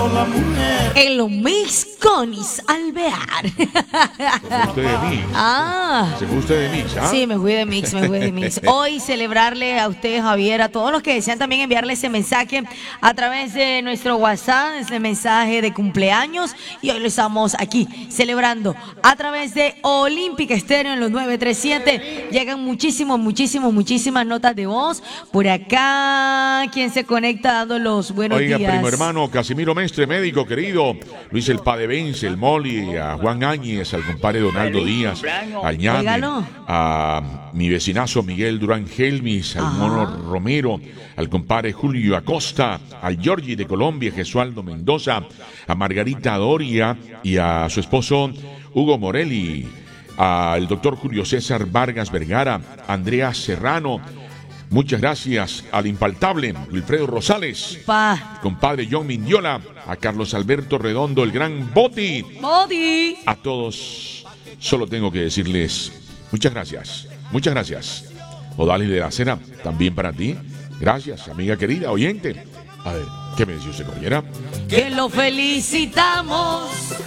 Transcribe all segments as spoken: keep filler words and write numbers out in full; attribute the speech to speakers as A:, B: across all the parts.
A: El mix Conis Alvear.
B: ¿Se fue usted de mix?
A: Ah.
B: ¿Se fue usted de mix? ¿Ah?
A: Sí, me fui de mix, me fui de mix. Hoy celebrarle a usted, Javier, a todos los que desean también enviarle ese mensaje a través de nuestro WhatsApp, ese mensaje de cumpleaños. Y hoy lo estamos aquí celebrando a través de Olímpica Estéreo en los nueve tres siete. Llegan muchísimos, muchísimos, muchísimas notas de voz. Por acá, quien se conecta dando los buenos
B: Oiga,
A: días.
B: primo hermano, Casimiro Mestre, médico querido, Luis el Padre Vence, el Moli, a Juan Áñez, al compadre Donaldo Díaz, al Ñame,
A: Óigalo.
B: a mi vecinazo Miguel Durán Helmis, al
A: Ajá.
B: Mono Romero, al compadre Julio Acosta, al Giorgi de Colombia, Jesualdo Mendoza, a Margarita Doria y a su esposo Hugo Morelli, al doctor Julio César Vargas Vergara, Andrea Serrano. Muchas gracias al impaltable Wilfredo Rosales,
A: Pa.
B: compadre John Mindiola, a Carlos Alberto Redondo, el gran Boti.
A: Body.
B: A todos solo tengo que decirles muchas gracias, muchas gracias. Odalis de la Cera, también para ti. Gracias, amiga querida, oyente. A ver, ¿qué me decía usted, Corriera?
A: Que lo felicitamos.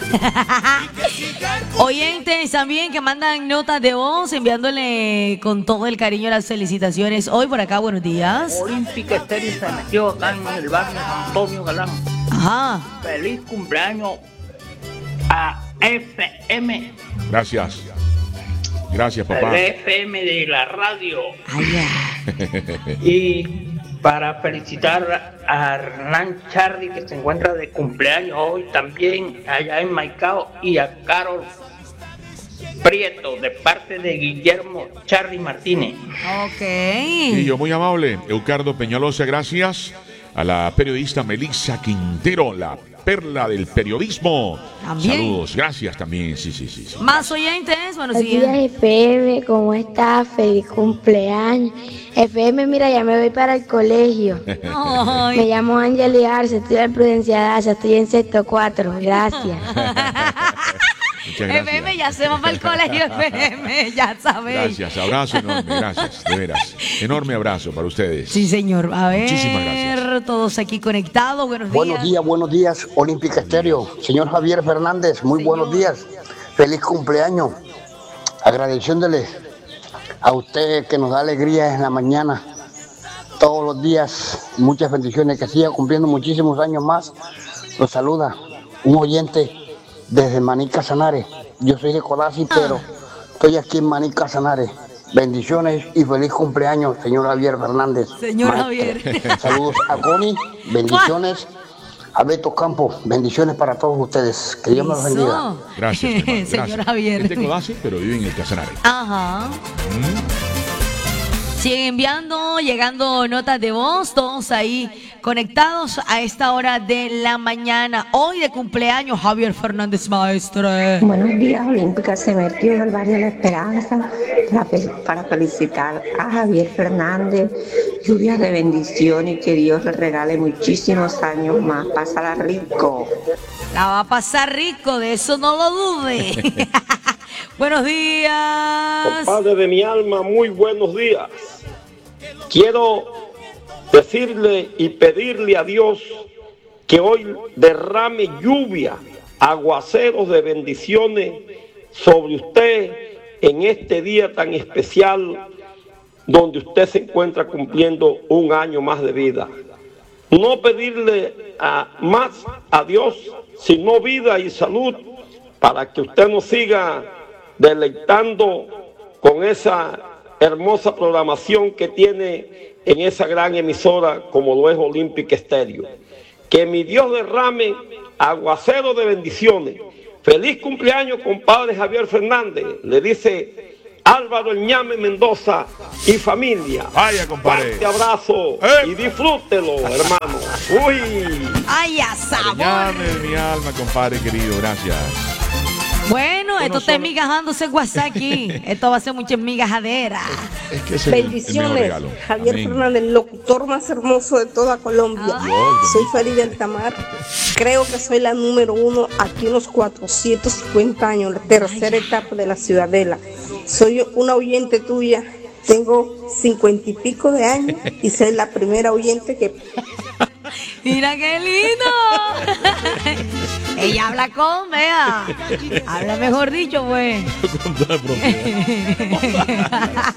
A: Oyentes también que mandan notas de voz enviándole con todo el cariño las felicitaciones. Hoy por acá, buenos días.
C: Olímpica Estéreo se metió acá en el barrio Antonio Galán.
A: Ajá.
C: Feliz cumpleaños a F M.
B: Gracias. Gracias, papá.
C: El F M de la radio.
A: Ay, ya.
C: Y para felicitar a Hernán Charri, que se encuentra de cumpleaños hoy también allá en Maicao, y a Carol Prieto de parte de Guillermo Charri Martínez.
A: Ok.
B: Y yo muy amable, Eucardo Peñalosa, gracias. A la periodista Melissa Quintero, la perla del periodismo.
A: También.
B: Saludos, gracias también, sí, sí, sí. sí.
A: Más oyentes, buenos
D: Buenos días,
A: días.
D: F M, ¿cómo estás? Feliz cumpleaños. F M, mira, ya me voy para el colegio. Me
A: Ay.
D: llamo Angeli Arce, estoy en Prudencia Daza, estoy en sexto cuatro. Gracias.
B: Muchas gracias.
A: F M, ya se va para el colegio, F M, ya sabéis.
B: Gracias, abrazo enorme, gracias, de veras. Enorme abrazo para ustedes.
A: Sí, señor. A ver,
B: Muchísimas gracias.
A: todos aquí conectados. Buenos días.
E: Buenos días, buenos días, Olímpica Estéreo. Señor Javier Fernández, muy buenos días. Feliz cumpleaños. Agradeciéndole a usted que nos da alegría en la mañana, todos los días. Muchas bendiciones, que siga cumpliendo muchísimos años más. Los saluda un oyente desde Maní Casanare. Yo soy de Codazzi, pero estoy aquí en Maní Casanare. Bendiciones y feliz cumpleaños, señor Javier Fernández.
A: Señor
E: Maestro.
A: Javier.
E: Saludos a Connie, bendiciones. A Beto Campo, bendiciones para todos ustedes. Que Dios me los bendiga.
A: Eso.
B: Gracias, mi hermano,
A: Señor
B: gracias.
A: Javier.
B: Es de Codazzi, pero vive en el Casanare.
A: Ajá. Siguen enviando, llegando notas de voz, todos ahí conectados a esta hora de la mañana. Hoy de cumpleaños, Javier Fernández Maestre.
F: Buenos días, Olímpica. Se metió del barrio La Esperanza para, fel- para felicitar a Javier Fernández. Lluvias de bendición y que Dios le regale muchísimos años más. Pásala rico.
A: La va a pasar rico, de eso no lo dude. Buenos días.
G: Padre de mi alma, muy buenos días. Quiero decirle y pedirle a Dios que hoy derrame lluvia, aguaceros de bendiciones sobre usted en este día tan especial donde usted se encuentra cumpliendo un año más de vida. No pedirle a, más a Dios, sino vida y salud para que usted nos siga deleitando con esa hermosa programación que tiene en esa gran emisora como lo es Olímpica Estéreo. Que mi Dios derrame aguacero de bendiciones. Feliz cumpleaños, compadre Javier Fernández, le dice Álvaro El Ñame Mendoza y familia.
B: Vaya, compadre.
G: Fuerte abrazo
B: ¡Eh!
G: y disfrútelo, hermano. Uy.
A: Ay, a sabor.
B: Llame de mi alma, compadre querido, gracias.
A: Bueno, esto está
B: solo-
A: migajándose WhatsApp aquí. Esto va a ser mucha migajadera.
B: Es que es el, el mejor
H: Bendiciones,
B: regalo.
H: Javier
B: Amén.
H: Fernández, el locutor más hermoso de toda Colombia.
A: Ay.
H: Soy Farida del Tamar. Creo que soy la número uno aquí en los cuatrocientos cincuenta años, la tercera etapa de la Ciudadela. Soy una oyente tuya. Tengo cincuenta y pico de años y soy la primera oyente que
A: Mira qué lindo. Ella habla con, vea. Habla mejor dicho, pues.
I: Con toda propiedad.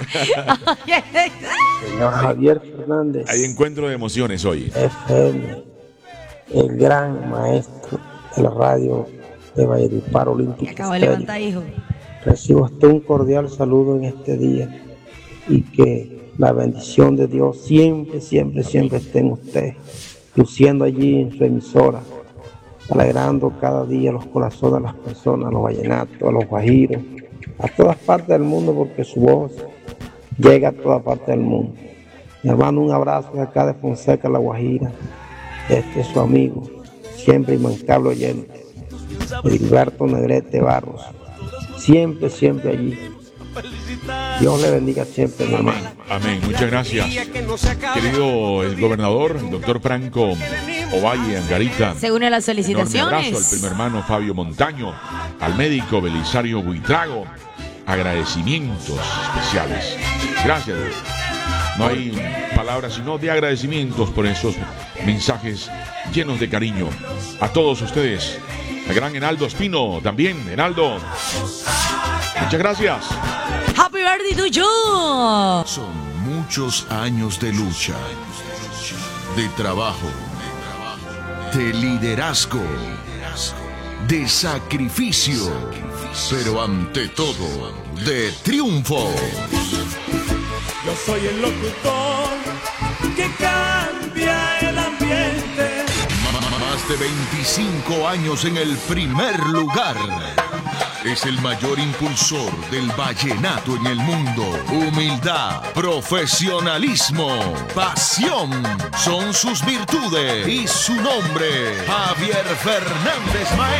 J: Señor Javier Fernández.
B: Hay encuentro de emociones hoy.
J: F M, el gran maestro de la radio de Valledupar Olímpico.
A: Acabo de levantar, hijo.
J: Recibo usted un cordial saludo en este día y que la bendición de Dios siempre, siempre, siempre esté en usted, luciendo allí en su emisora, alegrando cada día los corazones de las personas, a los vallenatos, a los guajiros, a todas partes del mundo, porque su voz llega a todas partes del mundo. Mi hermano, un abrazo de acá de Fonseca, La Guajira. Este es su amigo, siempre inmancable oyente, Edilberto Negrete Barros. Siempre, siempre allí. Dios le bendiga siempre, mi hermano.
B: Amén, muchas gracias. Querido el gobernador, el doctor Franco Ovalle Angarita.
A: Se une a las
B: Enorme abrazo al
A: felicitaciones.
B: primer hermano Fabio Montaño, al médico Belisario Buitrago. Agradecimientos especiales. Gracias. No hay palabras sino de agradecimientos por esos mensajes llenos de cariño. A todos ustedes. Al gran Enaldo Espino también. Enaldo, muchas gracias.
A: Happy birthday to you.
K: Son muchos años de lucha, de trabajo, de liderazgo, de sacrificio, pero ante todo, de triunfo.
L: Yo soy el locutor que cambia el ambiente.
K: Más de veinticinco años en el primer lugar. Es el mayor impulsor del vallenato en el mundo. Humildad, profesionalismo, pasión son sus virtudes y su nombre, Javier Fernández Maestro.